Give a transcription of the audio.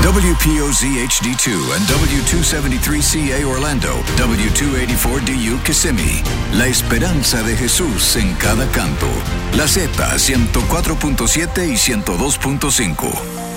WPOZ HD2 and W273CA Orlando, W284DU Kissimmee. La esperanza de Jesús en cada canto. La Z 104.7 y 102.5.